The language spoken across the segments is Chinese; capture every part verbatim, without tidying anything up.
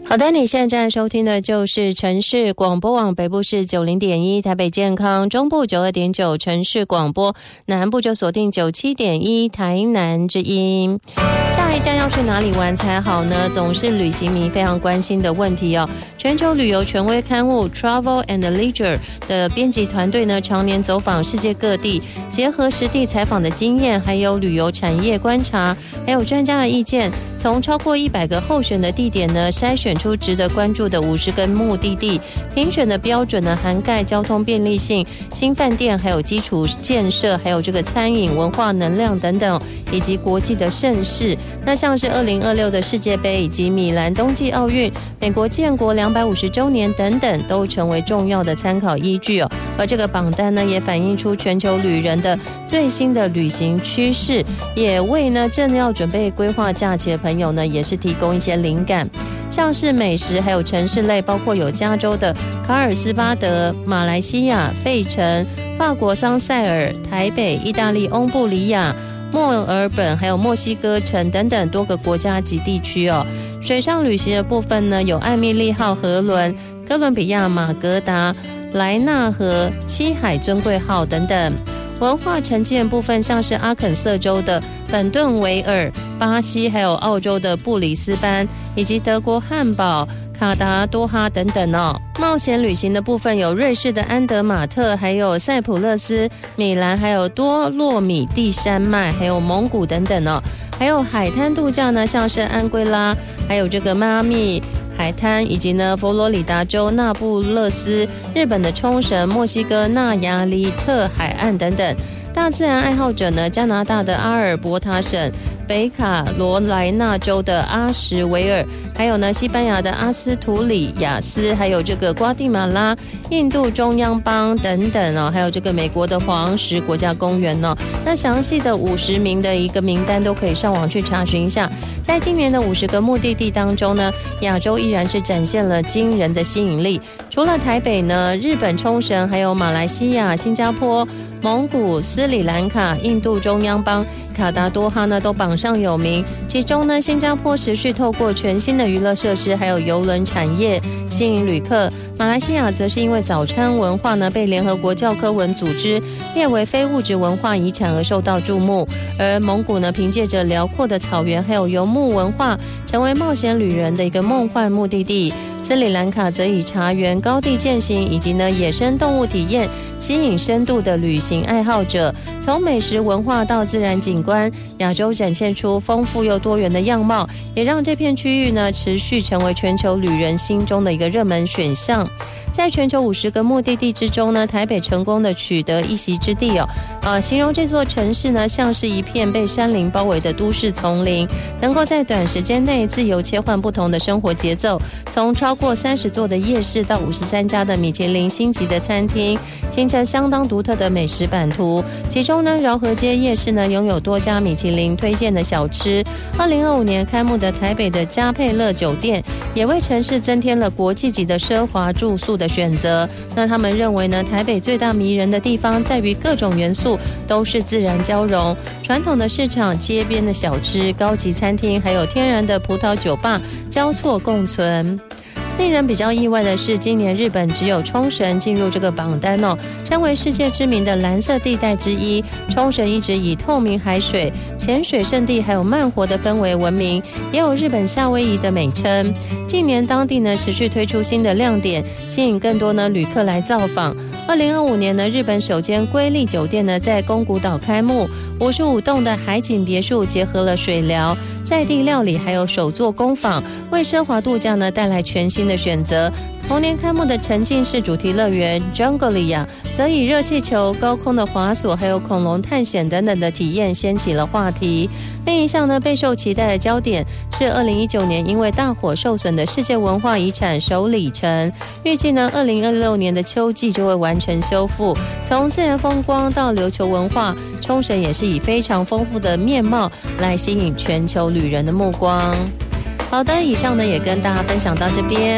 好的，你现在收听的就是城市广播网，北部是九零点一，台北健康，中部九二点九城市广播，南部就锁定九七点一台南之音。下一站要去哪里玩才好呢？总是旅行迷非常关心的问题哦。全球旅游权威刊物 Travel and Leisure 的编辑团队呢，常年走访世界各地，结合实地采访的经验，还有旅游产业观察，还有专家的意见，从超过一百个候选的地点呢，筛选出值得关注的五十个目的地。评选的标准呢，涵盖交通便利性、新饭店，还有基础建设，还有这个餐饮、文化、能量等等，以及国际的盛事。那像是二零二六的世界杯以及米兰冬季奥运、美国建国两百五十周年等等，都成为重要的参考依据哦。而这个榜单呢，也反映出全球旅人的最新的旅行趋势，也为呢正要准备规划假期的朋友呢，也是提供一些灵感。像是美食还有城市类，包括有加州的卡尔斯巴德、马来西亚费城、法国桑塞尔、台北、意大利翁布里亚、墨尔本，还有墨西哥城等等多个国家及地区哦。水上旅行的部分呢，有艾米丽号河轮、哥伦比亚马格达、莱纳河、七海尊贵号等等。文化沉浸的部分，像是阿肯色州的本顿维尔、巴西还有澳洲的布里斯班，以及德国汉堡、卡达多哈等等哦。冒险旅行的部分有瑞士的安德马特，还有塞浦勒斯、米兰，还有多洛米蒂山脉，还有蒙古等等哦。还有海滩度假呢，像是安圭拉，还有这个迈阿密海滩，以及呢佛罗里达州那不勒斯、日本的冲绳、墨西哥纳亚里特海岸等等。大自然爱好者呢，加拿大的阿尔伯塔省、北卡罗来纳州的阿什维尔，还有呢西班牙的阿斯图里亚斯，还有这个瓜地马拉、印度中央邦等等哦，还有这个美国的黄石国家公园哦。那详细的五十名的一个名单都可以上网去查询一下。在今年的五十个目的地当中呢，亚洲依然是展现了惊人的吸引力。除了台北呢，日本冲绳，还有马来西亚、新加坡、蒙古、斯里兰卡、印度中央邦、卡达多哈呢都榜上有名。其中呢，新加坡持续透过全新的娱乐设施还有邮轮产业吸引旅客，马来西亚则是因为早餐文化呢被联合国教科文组织列为非物质文化遗产而受到注目，而蒙古呢凭借着辽阔的草原还有游牧文化，成为冒险旅人的一个梦幻目的地。斯里兰卡则以茶园、高地健行以及呢野生动物体验吸引深度的旅行爱好者。从美食文化到自然景观，亚洲展现出丰富又多元的样貌，也让这片区域呢持续成为全球旅人心中的一个热门选项。在全球五十个目的地之中呢，台北成功的取得一席之地哦。呃，形容这座城市呢，像是一片被山林包围的都市丛林，能够在短时间内自由切换不同的生活节奏。从超过三十座的夜市到五十三家的米其林星级的餐厅，形成相当独特的美食版图。其中呢，饶河街夜市呢拥有多家米其林推荐的小吃。二零二五年开幕的台北的嘉佩乐酒店，也为城市增添了国际级的奢华住宿的选择。那他们认为呢，台北最大迷人的地方在于各种元素都是自然交融，传统的市场、街边的小吃、高级餐厅，还有天然的葡萄酒吧交错共存。令人比较意外的是，今年日本只有冲绳进入这个榜单哦。身为世界知名的蓝色地带之一，冲绳一直以透明海水、潜水圣地还有慢活的氛围闻名，也有日本夏威夷的美称。近年当地呢持续推出新的亮点，吸引更多呢旅客来造访。二零二五年呢，日本首间瑰丽酒店呢在宫古岛开幕，五十五栋的海景别墅结合了水疗、在地料理还有手作工坊，为奢华度假呢带来全新的选择。同年开幕的沉浸式主题乐园 Jungle 则以热气球、高空的滑索还有恐龙探险等等的体验掀起了话题。另一项呢备受期待的焦点是二零一九年因为大火受损的世界文化遗产首里城，预计呢二零二六年的秋季就会完成修复。从自然风光到琉球文化，冲绳也是以非常丰富的面貌来吸引全球旅人的目光。好的，以上呢也跟大家分享到这边。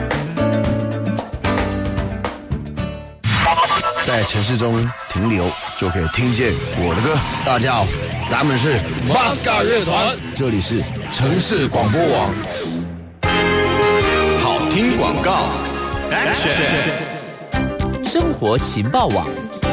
在城市中停留就可以听见我的歌。大家好，咱们是 Masca 乐团，这里是城市广播网。好听广告 ，Action！ 生活情报网。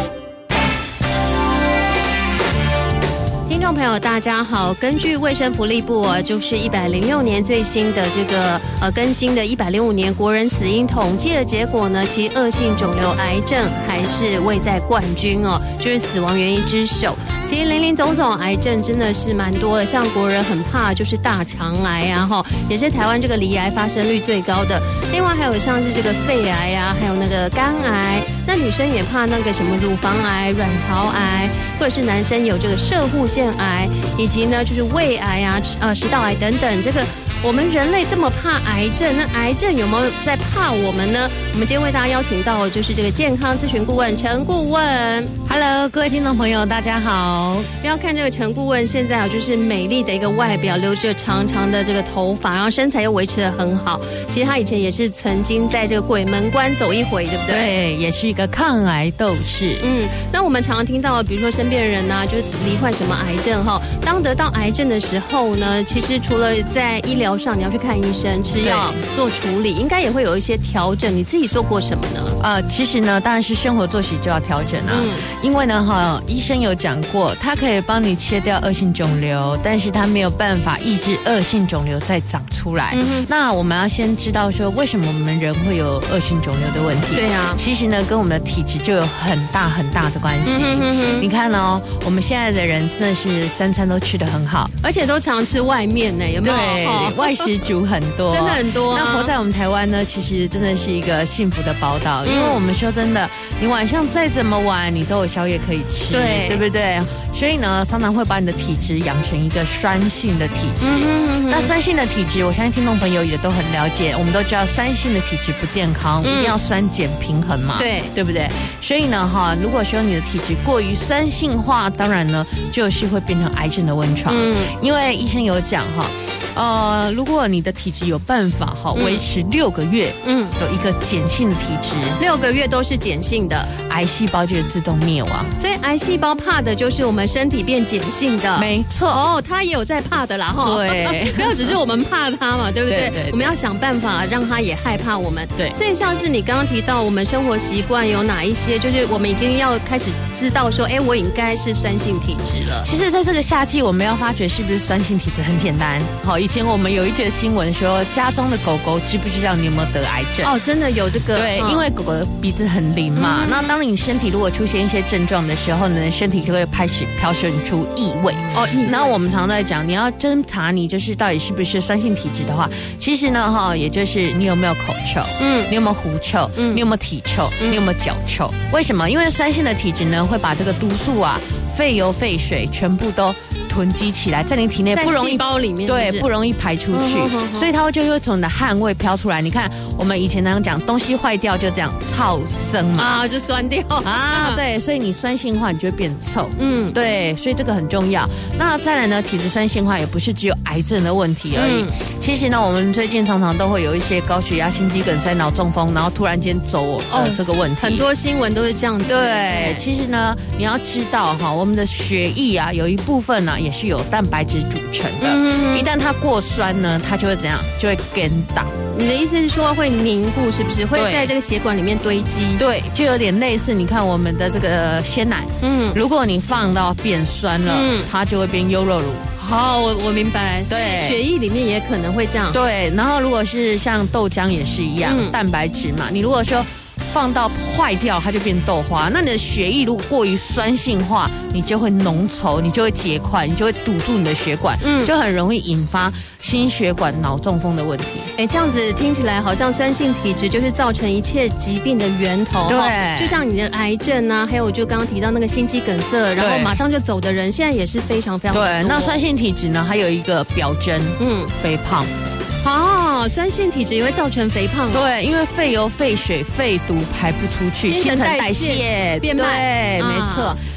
听众朋友，大家好。根据卫生福利部啊，就是一百零六年最新的这个呃更新的一百零五年国人死因统计的结果呢，其恶性肿瘤癌症还是位在冠军哦，就是死亡原因之首。其实林林总总癌症真的是蛮多的，像国人很怕就是大肠癌啊，哈，也是台湾这个罹癌发生率最高的。另外还有像是这个肺癌啊，还有那个肝癌。那女生也怕那个什么乳房癌、卵巢癌，或者是男生有这个攝護腺癌，以及呢就是胃癌啊、呃食道癌等等。这个我们人类这么怕癌症，那癌症有没有在怕我们呢？我们今天为大家邀请到的就是这个健康咨询顾问陈顾问。 Hello， 各位听众朋友，大家好。 不要看这个陈顾问现在啊，就是美丽的一个外表，留着长长的这个头发，然后身材又维持得很好。其实他以前也是曾经在这个鬼门关走一回，对不对？ 对，也是一个抗癌斗士。 嗯，那我们常常听到，比如说身边的人啊，就是罹患什么癌症哈。当得到癌症的时候呢，其实除了在医疗上你要去看医生、吃药做处理，应该也会有一些调整。你自己做过什么呢？ 呃，其实呢，当然是生活作息就要调整啊。嗯，因为呢，哈，医生有讲过，他可以帮你切掉恶性肿瘤，但是他没有办法抑制恶性肿瘤再长出来。嗯，那我们要先知道说，为什么我们人会有恶性肿瘤的问题？ 对啊， 其实呢，跟我们的体质就有很大很大的关系。嗯哼哼，你看哦，我们现在的人真的是三餐都吃得很好， 而且都常吃外面呢，有没有？ 对，外食族很多， 真的很多啊。 那活在我们台湾呢，其实真的是一个幸福的宝岛，因为我们说真的，你晚上再怎么晚，你都有宵夜可以吃， 对， 对不对？所以呢，常常会把你的体质养成一个酸性的体质。嗯哼哼，那酸性的体质，我相信听众朋友也都很了解。我们都知道酸性的体质不健康，嗯，一定要酸碱平衡嘛， 对， 对不对？所以呢，哈，如果说你的体质过于酸性化，当然呢，就是会变成癌症的温床。嗯，因为医生有讲哈。呃，如果你的体质有办法哈维持六个月，嗯，有一个碱性的体质， 六个月都是碱性的， 癌细胞就会自动灭亡。 所以癌细胞怕的就是我们身体变碱性的， 没错。 哦，它也有在怕的啦，哈。 对， 不要只是我们怕它嘛，对不对？ 对对对， 我们要想办法让它也害怕我们。 对， 所以像是你刚刚提到，我们生活习惯有哪一些，就是我们已经要开始知道说，哎，我应该是酸性体质了。 其实，在这个夏季，我们要发觉是不是酸性体质很简单。好，以前我们有一则新闻说，家中的狗狗知不知道你有没有得癌症？ 哦，真的有这个。 对， 嗯， 因为狗狗的鼻子很灵嘛，嗯，那当你身体如果出现一些症状的时候呢，身体就会开始飘射出异味。哦，那我们常常在讲，你要侦查你就是到底是不是酸性体质的话，其实呢，哈，也就是你有没有口臭，嗯，你有没有狐臭，嗯，你有没有体臭，嗯，你有没有脚臭？为什么？因为酸性的体质呢，会把这个毒素啊、废油、废水全部都囤积起来，在你体内不容易， 在细胞里面， 对，不容易排出去，嗯，哼哼，所以它就会从你的汗味飘出来。你看，我们以前常常讲东西坏掉就这样臭生嘛， 啊，就酸掉啊，对，所以你酸性化，你就会变臭，嗯，对，所以这个很重要。那再来呢，体质酸性化也不是只有癌症的问题而已。嗯，其实呢，我们最近常常都会有一些高血压、心肌梗塞、脑中风，然后突然间走呃、哦、这个问题， 很多新闻都是这样子。 对，其实呢，你要知道哈，我们的血液啊，有一部分呢，也是有蛋白质组成的。嗯，一旦它过酸呢，它就会怎样？就会跟档。 你的意思是说会凝固，是不是会在这个血管里面堆积？ 对，就有点类似。你看我们的这个鲜奶，嗯，如果你放到变酸了，嗯，它就会变优酪乳。 好，我我明白。对，血液里面也可能会这样。 对，然后如果是像豆浆也是一样，嗯，蛋白质嘛，你如果说放到坏掉，它就变豆花。那你的血液如果过于酸性化，你就会浓稠，你就会结块，你就会堵住你的血管，嗯，就很容易引发心血管、脑中风的问题。 哎，这样子听起来好像酸性体质就是造成一切疾病的源头。 对， 就像你的癌症啊，还有就刚刚提到那个心肌梗塞，然后马上就走的人，现在也是非常非常多。 对，那酸性体质呢，还有一个表征，嗯，肥胖。 哦，酸性体质也会造成肥胖。 对，因为废油、废水、废毒排不出去，新陈代谢变慢。 对，没错。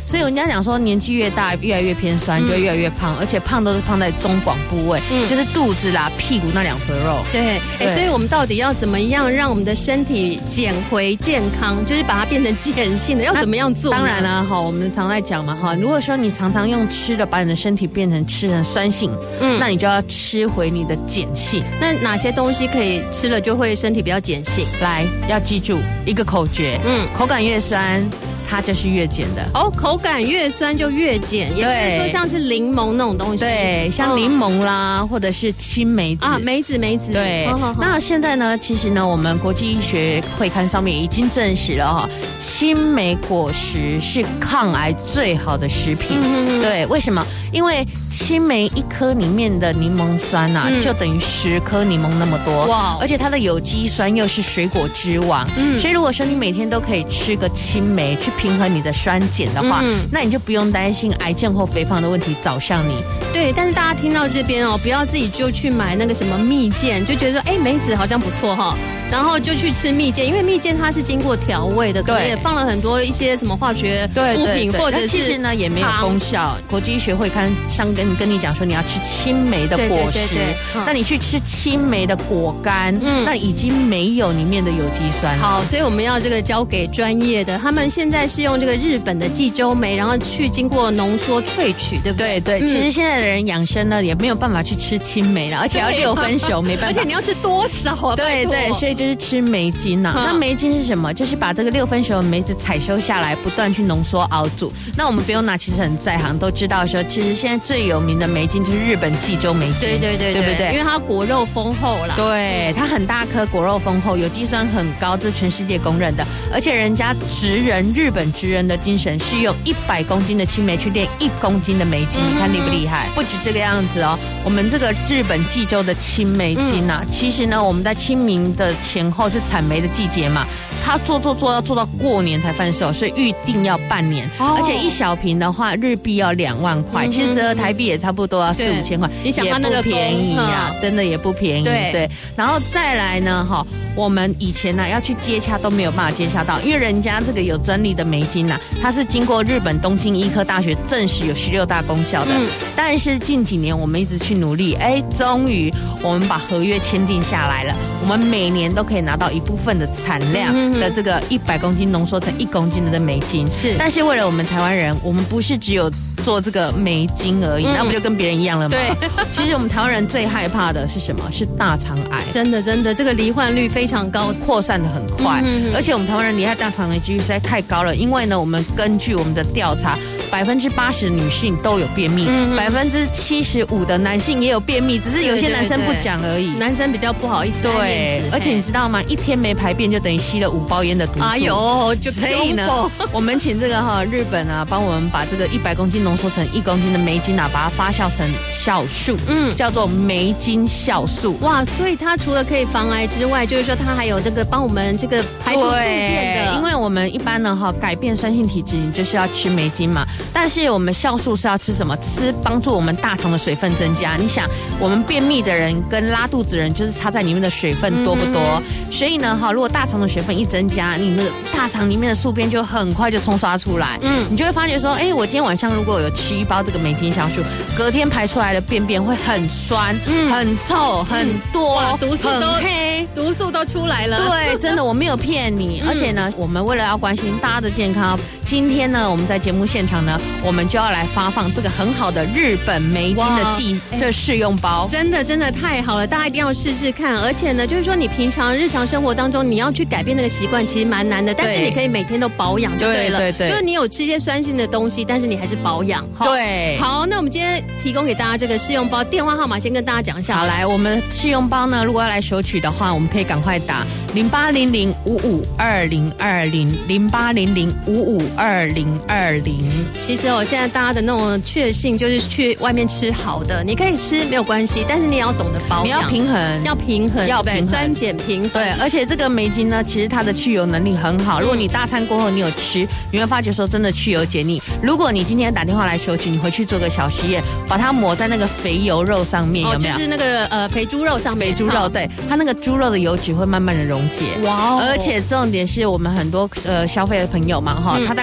所以人家讲说年纪越大越来越偏酸，嗯、就会越来越胖，而且胖都是胖在中广部位，嗯、就是肚子啦、屁股那两坨肉。 对，哎、欸，所以我们到底要怎么样让我们的身体减回健康，就是把它变成碱性的，要怎么样做？ 当然啦，哈，我们常在讲嘛，哈，如果说你常常用吃的把你的身体变成吃成酸性，嗯，那你就要吃回你的碱性。 那哪些东西可以吃了就会身体比较碱性？ 来，要记住一个口诀，嗯，口感越酸，它就是越碱的哦，口感越酸就越碱，也就是说像是柠檬那种东西， 对，像柠檬啦，哦、或者是青梅子啊，梅子梅子， 对。好好好，那现在呢，其实呢，我们国际医学会刊上面已经证实了哈，青梅果实是抗癌最好的食品。嗯、对，为什么？因为青梅一颗里面的柠檬酸啊，嗯、就等于十颗柠檬那么多，哇！而且它的有机酸又是水果之王，嗯，所以如果说你每天都可以吃个青梅去平衡你的酸碱的话，嗯、那你就不用担心癌症或肥胖的问题找上你。 对，但是大家听到这边哦，不要自己就去买那个什么蜜饯，就觉得说，哎，梅子好像不错哈。然后就去吃蜜饯，因为蜜饯它是经过调味的，可能也放了很多一些什么化学物品，或者是其实呢也没有功效。国际医学会刊上跟跟你讲说你要吃青梅的果实，对对对对嗯、那你去吃青梅的果干，嗯、那已经没有里面的有机酸了。 好，所以我们要这个交给专业的，他们现在是用这个日本的济州梅，然后去经过浓缩萃取，对不对？ 对对，嗯、其实现在的人养生呢也没有办法去吃青梅了，而且要六分熟，没办法， 而且你要吃多少啊？ 对对，所以就是吃梅精呐、啊。那梅精是什么？就是把这个六分熟的梅子采收下来，不断去浓缩熬煮。那我们Fiona其实很在行，都知道说，其实现在最有名的梅精就是日本济州梅精， 对对对， 对不对？ 因为它果肉丰厚啦， 对，它很大颗，果肉丰厚，有机酸很高，这是全世界公认的。而且人家职人日本职人的精神是用一百公斤的青梅去炼一公斤的梅精，嗯、你看厉不厉害？不止这个样子哦，我们这个日本济州的青梅精啊，嗯、其实呢，我们在清明的前后是产梅的季节嘛，它做做做要做到过年才贩售，所以预定要半年，哦、而且一小瓶的话日币要两万块，嗯、其实折合台币也差不多要四五千块， 你想它那个也不便宜呀，真的也不便宜。对，对然后再来呢，哈。我们以前呢、啊、要去接洽都没有办法接洽到，因为人家这个有专利的梅精呐、啊，它是经过日本东京医科大学证实有十六大功效的。嗯、但是近几年我们一直去努力，哎，终于我们把合约签订下来了，我们每年都可以拿到一部分的产量的这个一百公斤浓缩成一公斤的梅精。是，但是为了我们台湾人，我们不是只有做这个梅精而已，嗯、那不就跟别人一样了吗？ 对， 其实我们台湾人最害怕的是什么？是大肠癌。 真的真的，这个罹患率非常高， 扩散的很快，嗯、而且我们台湾人罹害大肠癌几率实在太高了。因为呢，我们根据我们的调查，百分之八十的女性都有便秘，百分之七十五的男性也有便秘，只是有些男生不讲而已。 对对对男生比较不好意思。 对，而且你知道吗？一天没排便就等于吸了五包烟的毒素。 哎呦，就所以呢，我们请这个哈日本啊，帮我们把这个一百公斤浓缩成一公斤的梅精啊，把它发酵成酵素，嗯，叫做梅精酵素。 哇，所以它除了可以防癌之外，就是说它还有这个帮我们这个排出粪便的。 因为我们一般呢哈改变酸性体质，你就是要吃梅精嘛。但是我们酵素是要吃什么？吃帮助我们大肠的水分增加。你想，我们便秘的人跟拉肚子的人就是差在里面的水分多不多？嗯、所以呢哈，如果大肠的水分一增加，你那个大肠里面的宿便就很快就冲刷出来。嗯，你就会发觉说，哎，我今天晚上如果有吃一包这个梅精酵素，隔天排出来的便便会很酸、嗯、很臭、很多、 嗯、毒素都很黑， 毒素都出来了。 对，真的我没有骗你。嗯、而且呢，我们为了要关心大家的健康，今天呢，我们在节目现场呢，我们就要来发放这个很好的日本梅精的剂这试用包。 真的真的太好了，大家一定要试试看。而且呢，就是说你平常日常生活当中，你要去改变那个习惯，其实蛮难的。但是你可以每天都保养就对了。对对对，就是你有吃一些酸性的东西，但是你还是保养。 对。 好，那我们今天提供给大家这个试用包，电话号码先跟大家讲一下。 好，来，我们试用包呢，如果要来索取的话，我们可以赶快打零八零零五五二零二零零八零零五五二零二零。 其实哦，现在大家的那种确信就是去外面吃好的，你可以吃没有关系，但是你也要懂得保养， 你要平衡， 要平衡， 要平衡， 酸碱平衡。 对，而且这个梅精呢，其实它的去油能力很好。如果你大餐过后你有吃，你会发觉说真的去油解腻。如果你今天打电话来索取，你回去做个小实验，把它抹在那个肥油肉上面，有没有？ 哦，就是那个呃肥猪肉上面， 肥猪肉，对，它那个猪肉的油脂会慢慢的溶解。哇哦！而且重点是我们很多呃消费的朋友嘛哈，他大概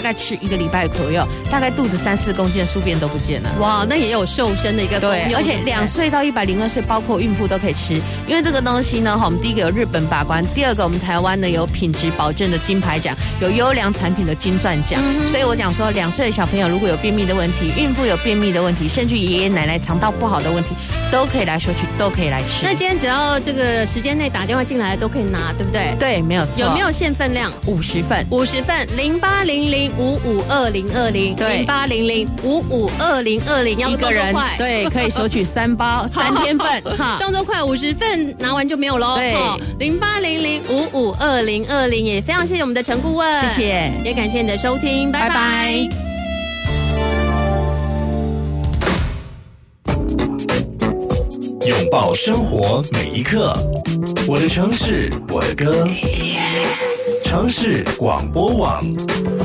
概吃一个礼拜左右，大概肚子三四公斤的宿便都不见了。 哇，那也有瘦身的一个功用。 对，而且两岁到一百零二岁，包括孕妇都可以吃，因为这个东西呢，我们第一个有日本把关，第二个我们台湾呢有品质保证的金牌奖，有优良产品的金钻奖。嗯、所以我讲说，两岁的小朋友如果有便秘的问题，孕妇有便秘的问题，甚至爷爷奶奶肠道不好的问题，都可以来索取，都可以来吃。 那今天只要这个时间内打电话进来都可以拿，对不对？ 对，没有错。 有没有限分量？ 五十份， 五十份，零八零零五五二零二零，零八零零五五二零二零，要一个人对，可以索取三包三天份， 哈，动作快，五十份拿完就没有喽。 对， 零八零零五五二零二零，也非常谢谢我们的陈顾问， 谢谢， 也感谢你的收听，拜拜。拜拜。 拥抱生活每一刻，我的城市，我的歌，城市广播网。